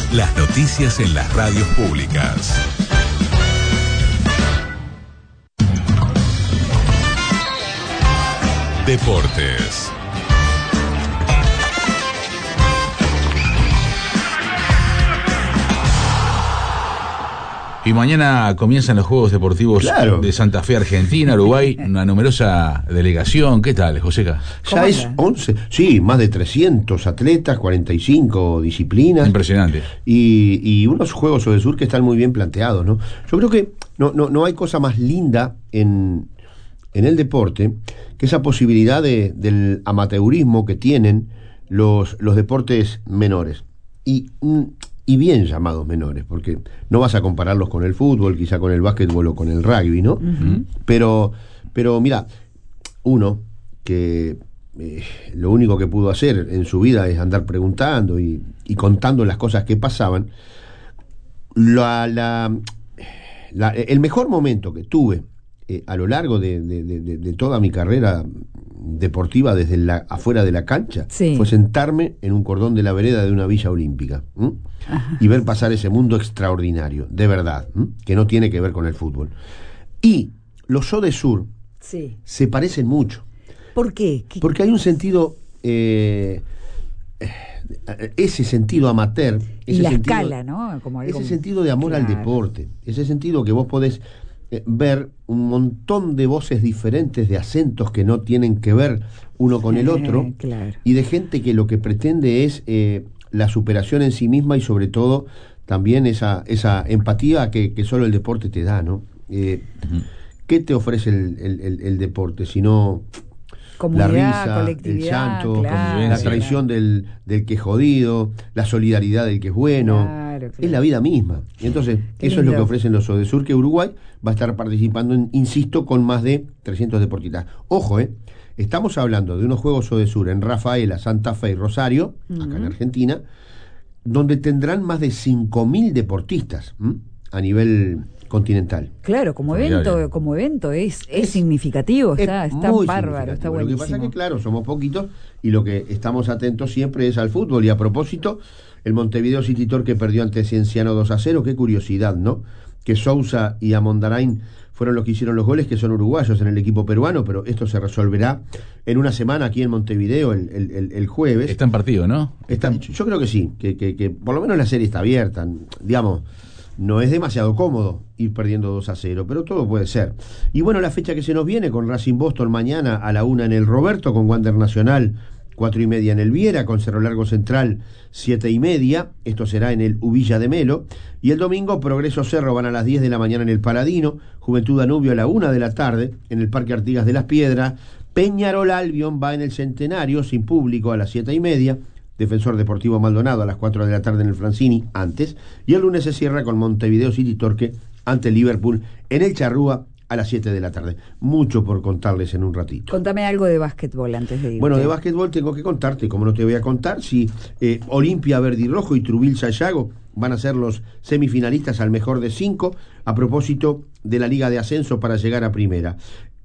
Las noticias en las radios públicas. Deportes. Y mañana comienzan los Juegos Deportivos de Santa Fe, Argentina, Uruguay, una numerosa delegación. ¿Qué tal, Joseca? Ya es 11, sí, más de 300 atletas, 45 disciplinas. Impresionante. Y unos Juegos Odesur que están muy bien planteados, ¿no? Yo creo que no hay cosa más linda en el deporte que esa posibilidad del amateurismo que tienen los deportes menores. Y bien llamados menores, porque no vas a compararlos con el fútbol, quizá con el básquetbol o con el rugby, ¿no? Uh-huh. Pero mira, uno que lo único que pudo hacer en su vida es andar preguntando y contando las cosas que pasaban, el mejor momento que tuve a lo largo de toda mi carrera deportiva desde afuera de la cancha, fue sentarme en un cordón de la vereda de una villa olímpica y ver pasar ese mundo extraordinario, de verdad, que no tiene que ver con el fútbol. Y los Odesur se parecen mucho. ¿Por qué? Porque hay un sentido, ese sentido amateur, y la escala, ¿no? Ese sentido de amor al deporte, ese sentido que vos podés ver un montón de voces diferentes, de acentos que no tienen que ver uno con el otro, y de gente que lo que pretende es la superación en sí misma y sobre todo también esa empatía que solo el deporte te da, ¿no? ¿Qué te ofrece el deporte? Si no comunidad, la risa, el llanto, la traición del que es jodido, la solidaridad del que es bueno. Es la vida misma. Y entonces, eso es lo que ofrecen los Odesur, que Uruguay va a estar participando, insisto, con más de 300 deportistas. Ojo, estamos hablando de unos Juegos Odesur en Rafaela, Santa Fe y Rosario, acá en Argentina, donde tendrán más de 5.000 deportistas a nivel continental. Claro, como evento es significativo, está bárbaro, está buenísimo. Lo que pasa es que, claro, somos poquitos y lo que estamos atentos siempre es al fútbol. Y a propósito, el Montevideo City Torque perdió ante Cienciano 2-0, qué curiosidad, ¿no? Que Sousa y Amondarain fueron los que hicieron los goles, que son uruguayos en el equipo peruano, pero esto se resolverá en una semana aquí en Montevideo el jueves. Está en partido, ¿no? Yo creo que sí, que por lo menos la serie está abierta, digamos. No es demasiado cómodo ir perdiendo 2-0, pero todo puede ser. Y bueno, la fecha que se nos viene con Racing Boston mañana a la 1 en el Roberto, con Wander Nacional 4:30 en el Viera, con Cerro Largo Central 7:30, esto será en el Uvilla de Melo, y el domingo Progreso Cerro van a las 10 de la mañana en el Paladino, Juventud Danubio a la 1 de la tarde en el Parque Artigas de las Piedras, Peñarol Albion va en el Centenario sin público a las 7:30, Defensor Deportivo Maldonado a las 4 de la tarde en el Francini antes, y el lunes se cierra con Montevideo City Torque ante Liverpool en el Charrúa a las 7 de la tarde. Mucho por contarles en un ratito. Contame algo de básquetbol antes de irte. Bueno, de básquetbol tengo que contarte, como no te voy a contar, si Olimpia Verde y Rojo y Trubil Sayago van a ser los semifinalistas al mejor de 5, a propósito de la Liga de Ascenso para llegar a primera.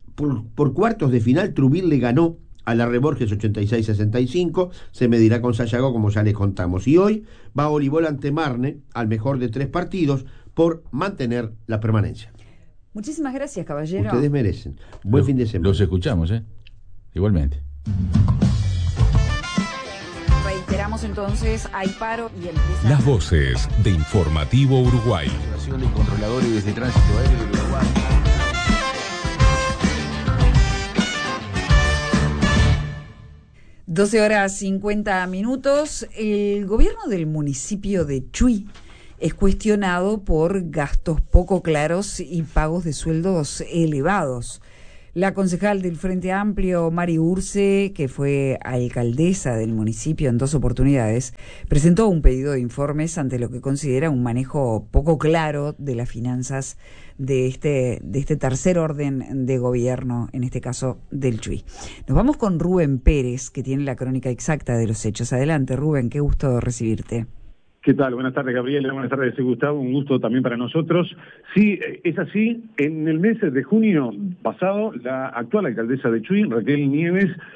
Por cuartos de final, Trubil le ganó a la Reborges 86-65, se medirá con Sayago como ya les contamos. Y hoy va Olivol ante Marne, al mejor de 3 partidos, por mantener la permanencia. Muchísimas gracias, caballero. Ustedes merecen. Buen fin de semana. Los escuchamos, Igualmente. Reiteramos entonces, hay paro y empieza... Las voces de Informativo Uruguay. De controladores de tránsito aéreo del Uruguay. (12:50). El gobierno del municipio de Chuy es cuestionado por gastos poco claros y pagos de sueldos elevados. La concejal del Frente Amplio, Mari Urce, que fue alcaldesa del municipio en 2 oportunidades, presentó un pedido de informes ante lo que considera un manejo poco claro de las finanzas de este tercer orden de gobierno, en este caso del Chuy. Nos vamos con Rubén Pérez, que tiene la crónica exacta de los hechos. Adelante, Rubén, qué gusto recibirte. ¿Qué tal? Buenas tardes, Gabriela. Buenas tardes, Gustavo. Un gusto también para nosotros. Sí, es así. En el mes de junio pasado, la actual alcaldesa de Chuy, Raquel Nieves,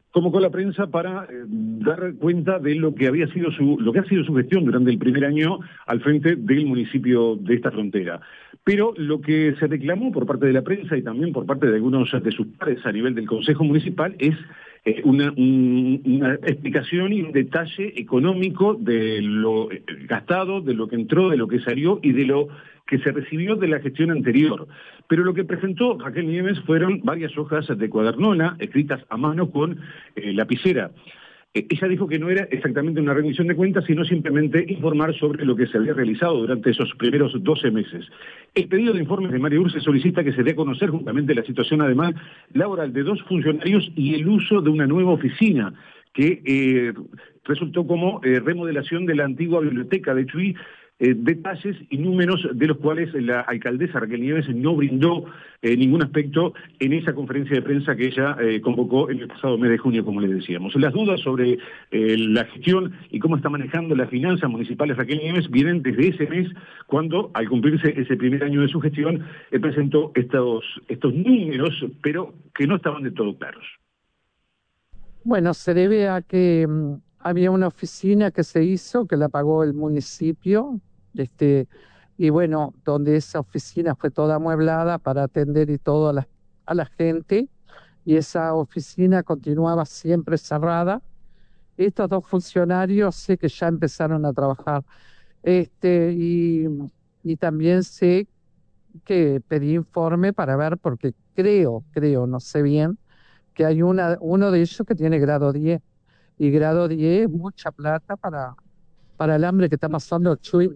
convocó a la prensa para dar cuenta de lo que había sido lo que ha sido su gestión durante el primer año al frente del municipio de esta frontera. Pero lo que se reclamó por parte de la prensa y también por parte de algunos de sus pares a nivel del Consejo Municipal es una explicación y un detalle económico de lo gastado, de lo que entró, de lo que salió y de lo que se recibió de la gestión anterior. Pero lo que presentó Raquel Nieves fueron varias hojas de cuadernola escritas a mano con lapicera. Ella dijo que no era exactamente una rendición de cuentas, sino simplemente informar sobre lo que se había realizado durante esos primeros 12 meses. El pedido de informes de Mario Urse solicita que se dé a conocer justamente la situación, además, laboral de 2 funcionarios y el uso de una nueva oficina que resultó como remodelación de la antigua biblioteca de Chuy, detalles y números de los cuales la alcaldesa Raquel Nieves no brindó ningún aspecto en esa conferencia de prensa que ella convocó en el pasado mes de junio, como les decíamos. Las dudas sobre la gestión y cómo está manejando las finanzas municipales Raquel Nieves vienen desde ese mes, cuando, al cumplirse ese primer año de su gestión, presentó estos números, pero que no estaban de todo claros. Bueno, se debe a que había una oficina que se hizo, que la pagó el municipio, y bueno, donde esa oficina fue toda amueblada para atender y todo a la gente, y esa oficina continuaba siempre cerrada. Estos 2 funcionarios sé que ya empezaron a trabajar, y también sé que pedí informe para ver, porque creo, no sé bien, que hay uno de ellos que tiene grado 10, y grado 10 es mucha plata para el hambre que está pasando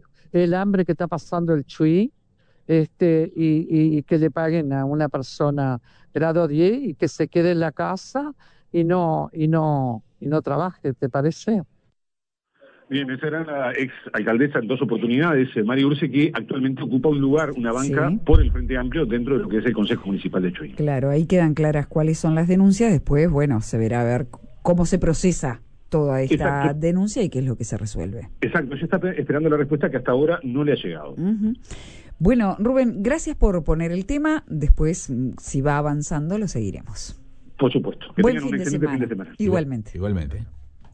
el Chuy, y que le paguen a una persona grado 10 y que se quede en la casa y no trabaje, ¿te parece? Bien, esa era la ex alcaldesa en 2 oportunidades, María Urse, que actualmente ocupa un lugar, una banca, sí, por el Frente Amplio dentro de lo que es el Consejo Municipal de Chuy. Claro, ahí quedan claras cuáles son las denuncias. Después, bueno, se verá a ver cómo se procesa toda esta denuncia y qué es lo que se resuelve. Exacto, ella está esperando la respuesta que hasta ahora no le ha llegado. Bueno, Rubén, gracias por poner el tema. Después, si va avanzando, lo seguiremos. Por supuesto. Que Buen tengan un excelente fin de semana. Igualmente. Igualmente.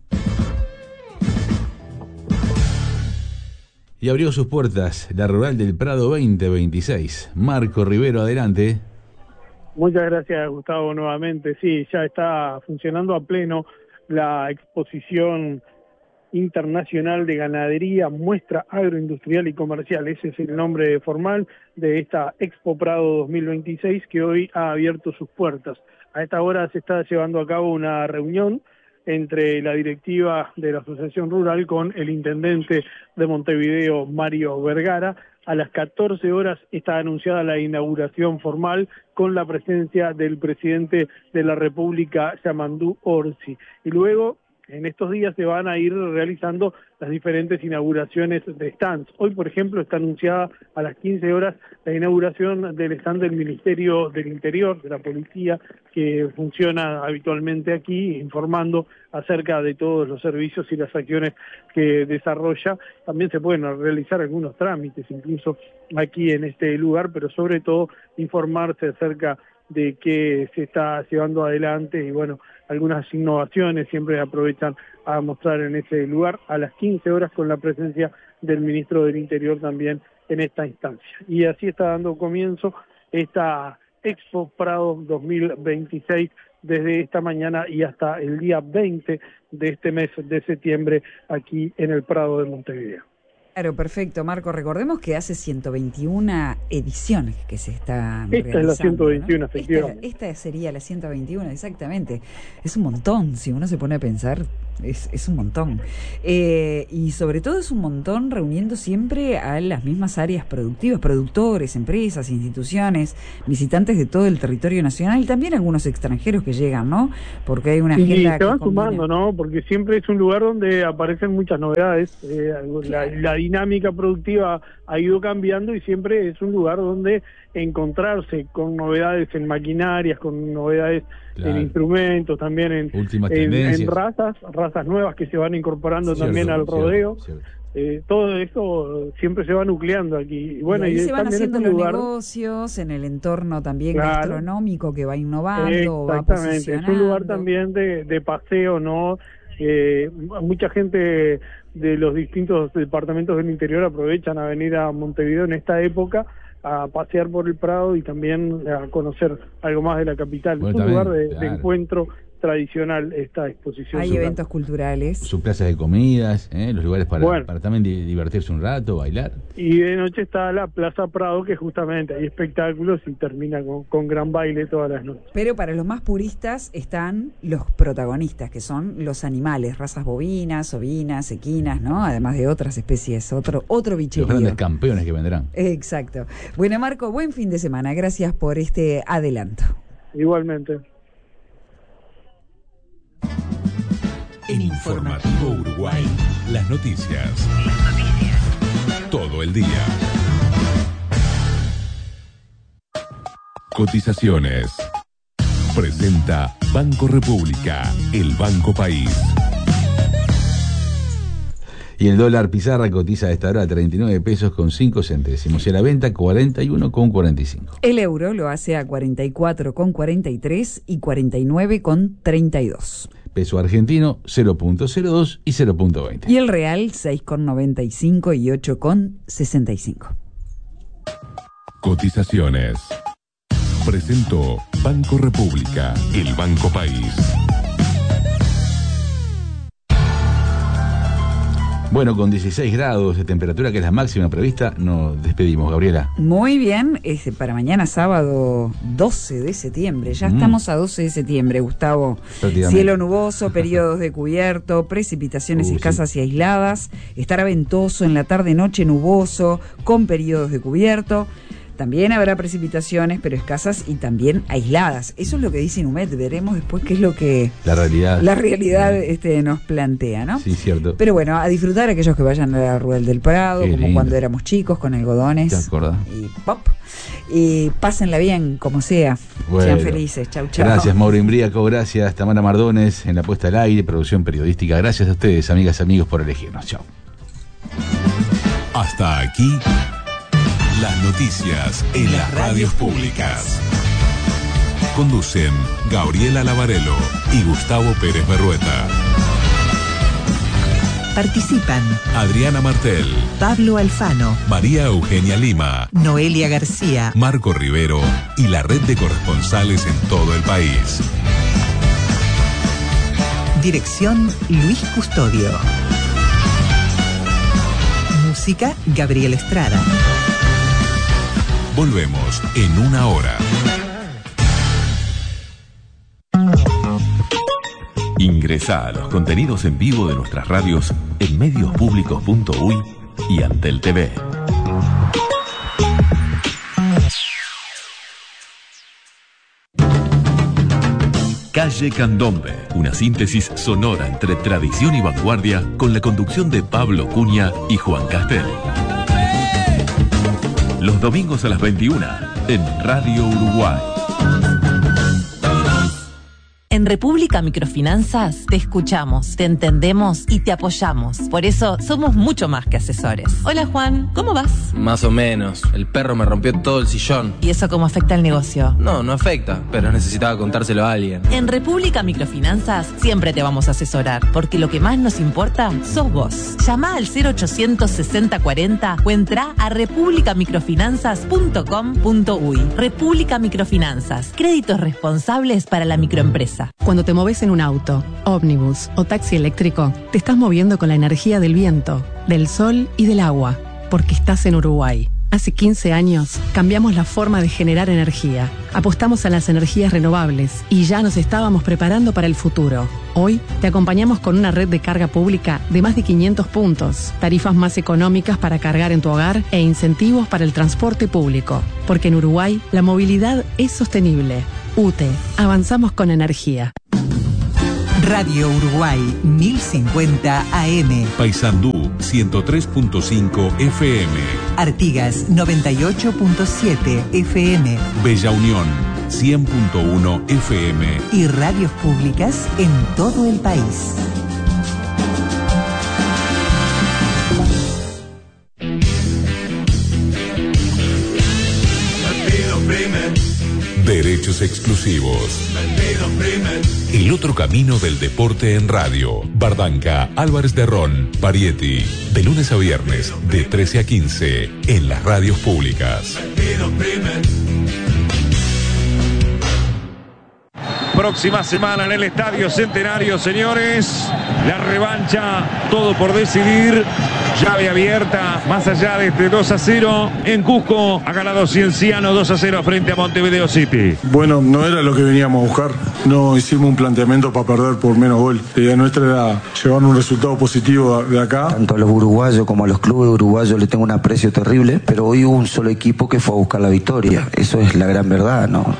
Y abrió sus puertas la Rural del Prado 2026. Marco Rivero, adelante. Muchas gracias, Gustavo, nuevamente. Sí, ya está funcionando a pleno la exposición internacional de ganadería, muestra agroindustrial y comercial. Ese es el nombre formal de esta Expo Prado 2026 que hoy ha abierto sus puertas. A esta hora se está llevando a cabo una reunión entre la directiva de la Asociación Rural con el intendente de Montevideo, Mario Vergara. A las 14 horas está anunciada la inauguración formal con la presencia del presidente de la República, Yamandú Orsi. Y luego, en estos días, se van a ir realizando las diferentes inauguraciones de stands. Hoy, por ejemplo, está anunciada a las 15 horas la inauguración del stand del Ministerio del Interior, de la Policía, que funciona habitualmente aquí, informando acerca de todos los servicios y las acciones que desarrolla. También se pueden realizar algunos trámites, incluso aquí en este lugar, pero sobre todo informarse acerca de qué se está llevando adelante y bueno, algunas innovaciones siempre aprovechan a mostrar en ese lugar a las 15 horas con la presencia del ministro del Interior también en esta instancia. Y así está dando comienzo esta Expo Prado 2026 desde esta mañana y hasta el día 20 de este mes de septiembre aquí en el Prado de Montevideo. Claro, perfecto, Marco. Recordemos que hace 121 ediciones que se están realizando. Esta es la 121, ¿no? Efectivamente. Esta sería la 121, exactamente. Es un montón, si uno se pone a pensar, es un montón. Y sobre todo es un montón reuniendo siempre a las mismas áreas productivas, productores, empresas, instituciones, visitantes de todo el territorio nacional y también algunos extranjeros que llegan, ¿no? Porque hay una agenda se van sumando, ¿no? Porque siempre es un lugar donde aparecen muchas novedades. La dinámica productiva ha ido cambiando y siempre es un lugar donde encontrarse con novedades en maquinarias, con novedades en instrumentos, también en razas nuevas que se van incorporando también al rodeo. Todo eso siempre se va nucleando aquí. Y bueno, y se van haciendo los negocios en el entorno también gastronómico que va innovando, va posicionando. Es un lugar también de paseo, ¿no? Mucha gente de los distintos departamentos del interior aprovechan a venir a Montevideo en esta época a pasear por el Prado y también a conocer algo más de la capital. Bueno, es un lugar de encuentro tradicional esta exposición. Hay eventos culturales. Sus plazas de comidas, los lugares para también divertirse un rato, bailar. Y de noche está la Plaza Prado, que justamente hay espectáculos y termina con gran baile todas las noches. Pero para los más puristas están los protagonistas, que son los animales, razas bovinas, ovinas, equinas, ¿no? Además de otras especies, otro bicherío. Los grandes campeones que vendrán. Exacto. Bueno, Marco, buen fin de semana. Gracias por este adelanto. Igualmente. En Informativo Uruguay, las noticias. Todo el día. Cotizaciones. Presenta Banco República, el Banco País. Y el dólar pizarra cotiza a esta hora 39 pesos con 5 centésimos. Y a la venta 41,45. El euro lo hace a 44,43 y 49,32. Peso argentino 0.02 y 0.20. Y el real 6,95 y 8,65. Cotizaciones. Presentó Banco República, el Banco País. Bueno, con 16 grados de temperatura, que es la máxima prevista, nos despedimos, Gabriela. Muy bien, para mañana sábado 12 de septiembre, ya estamos a 12 de septiembre, Gustavo. Cielo nuboso, periodos de cubierto, precipitaciones escasas y aisladas, estará ventoso en la tarde-noche, nuboso, con periodos de cubierto. También habrá precipitaciones, pero escasas y también aisladas. Eso es lo que dice Inumet. Veremos después qué es lo que la realidad nos plantea, ¿no? Sí, cierto. Pero bueno, a disfrutar aquellos que vayan a la Rueda del Prado, qué como lindo. Cuando éramos chicos, con algodones. ¿Te acordás? Y pop. Y pásenla bien, como sea. Bueno, sean felices. Chau, chau. Gracias, Mauro Imbriaco. Gracias, Tamara Mardones, en la puesta al aire, producción periodística. Gracias a ustedes, amigas, amigos, por elegirnos. Chau. Hasta aquí. Las noticias en las radios públicas. Conducen Gabriela Lavarello y Gustavo Pérez Berrueta. Participan Adriana Martel, Pablo Alfano, María Eugenia Lima, Noelia García, Marco Rivero y la red de corresponsales en todo el país. Dirección Luis Custodio. Música Gabriel Estrada. Volvemos en una hora. Ingresá a los contenidos en vivo de nuestras radios en mediospublicos.uy y Antel TV. Calle Candombe, una síntesis sonora entre tradición y vanguardia con la conducción de Pablo Cunha y Juan Castel. Los domingos a las 21 en Radio Uruguay. En República Microfinanzas te escuchamos, te entendemos y te apoyamos. Por eso somos mucho más que asesores. Hola Juan, ¿cómo vas? Más o menos. El perro me rompió todo el sillón. ¿Y eso cómo afecta al negocio? No afecta, pero necesitaba contárselo a alguien. En República Microfinanzas siempre te vamos a asesorar, porque lo que más nos importa sos vos. Llama al 0800 6040 o entra a republicamicrofinanzas.com.uy. República Microfinanzas, créditos responsables para la microempresa. Cuando te moves en un auto, ómnibus o taxi eléctrico, te estás moviendo con la energía del viento, del sol y del agua, porque estás en Uruguay. Hace 15 años cambiamos la forma de generar energía, apostamos a las energías renovables y ya nos estábamos preparando para el futuro. Hoy te acompañamos con una red de carga pública de más de 500 puntos, tarifas más económicas para cargar en tu hogar e incentivos para el transporte público. Porque en Uruguay la movilidad es sostenible. UTE, avanzamos con energía. Radio Uruguay 1050 AM. Paysandú 103.5 FM. Artigas 98.7 FM. Bella Unión 100.1 FM. Y radios públicas en todo el país. Derechos exclusivos. El otro camino del deporte en radio. Bardanca, Álvarez de Ron, Parietti. De lunes a viernes, de 13 a 15, en las radios públicas. Próxima semana en el Estadio Centenario, señores. La revancha, todo por decidir. Llave abierta, más allá de este 2-0 en Cusco, ha ganado Cienciano 2-0 frente a Montevideo City. Bueno, no era lo que veníamos a buscar, no hicimos un planteamiento para perder por menos gol. La idea nuestra era llevar un resultado positivo de acá. Tanto a los uruguayos como a los clubes uruguayos le tengo un aprecio terrible, pero hoy hubo un solo equipo que fue a buscar la victoria, eso es la gran verdad, ¿no?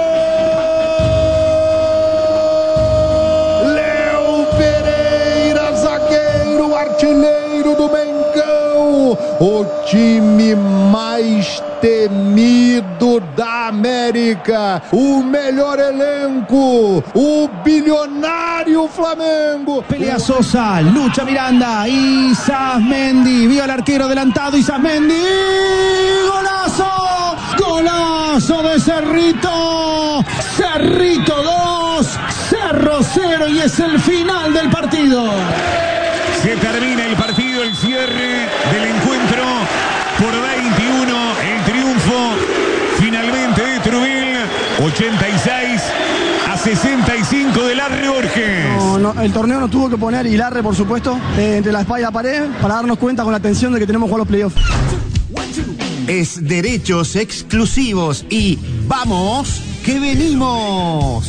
O time mais temido da América, o melhor elenco, o bilionário Flamengo. Pelea Sosa, lucha Miranda, Isasmendi, vio al arquero adelantado, Isasmendi, golazo, golazo de Cerrito, Cerrito 2, Cerro 0 y es el final del partido. Se termina el partido, el cierre del encuentro por 21, el triunfo finalmente de Trubil, 86-65 de Larre Borges. No, el torneo nos tuvo que poner, y Larre por supuesto, entre la espalda y la pared, para darnos cuenta con la tensión de que tenemos que jugar los playoffs. Es derechos exclusivos y ¡vamos que venimos!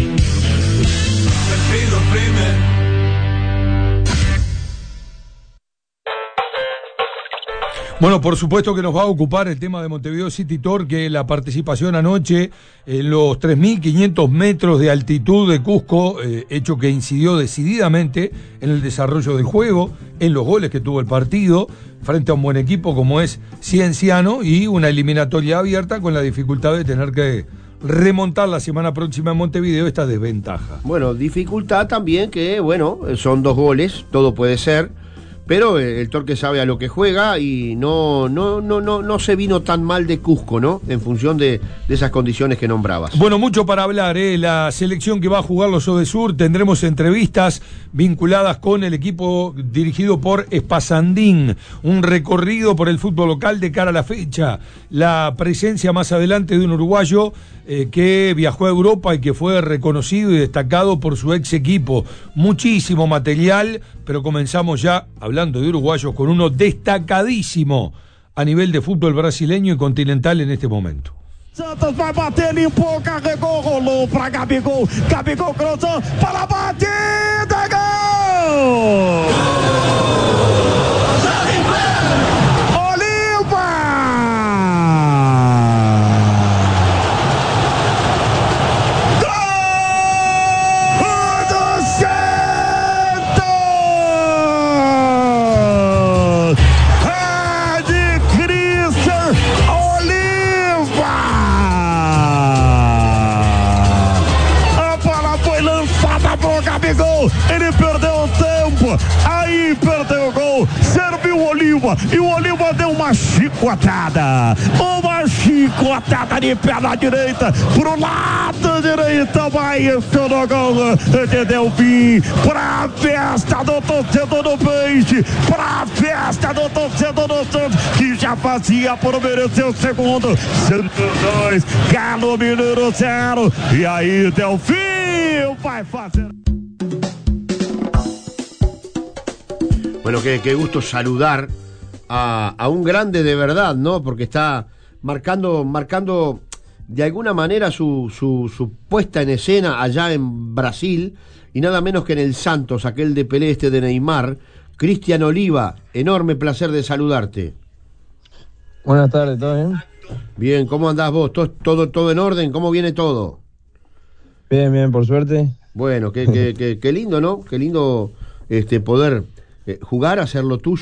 Bueno, por supuesto que nos va a ocupar el tema de Montevideo City Torque, la participación anoche en los 3.500 metros de altitud de Cusco, hecho que incidió decididamente en el desarrollo del juego, en los goles que tuvo el partido, frente a un buen equipo como es Cienciano, y una eliminatoria abierta con la dificultad de tener que remontar la semana próxima en Montevideo esta desventaja. Bueno, dificultad también que, bueno, son 2 goles, todo puede ser. Pero el Torque sabe a lo que juega y no se vino tan mal de Cusco, ¿no? En función de esas condiciones que nombrabas. Bueno, mucho para hablar, la selección que va a jugar los Odesur, tendremos entrevistas vinculadas con el equipo dirigido por Espasandín, un recorrido por el fútbol local de cara a la fecha, la presencia más adelante de un uruguayo que viajó a Europa y que fue reconocido y destacado por su ex equipo. Muchísimo material, pero comenzamos ya hablando de uruguayos con uno destacadísimo a nivel de fútbol brasileño y continental en este momento. Santos vai bater, limpou, carregou, rolou pra Gabigol. Gabigol cruzou para a batida, gol! Ele perdeu o tempo, aí perdeu o gol, serviu o Oliva, e o Oliva deu uma chicotada de perna direita, pro lado direito, vai no gol de Delvin, pra festa do torcedor do Peixe, pra festa do torcedor do Santos, que já fazia por merecer o segundo. Santos 2, Galo Mineiro 0, e aí Delvin vai fazer. Bueno, qué gusto saludar a un grande de verdad, ¿no? Porque está marcando de alguna manera su puesta en escena allá en Brasil, y nada menos que en el Santos, aquel de Pelé, de Neymar. Cristian Oliva, enorme placer de saludarte. Buenas tardes, ¿todo bien? Bien, ¿cómo andás vos? ¿Todo en orden? ¿Cómo viene todo? Bien, por suerte. Bueno, qué lindo, ¿no? Qué lindo poder jugar, hacer lo tuyo.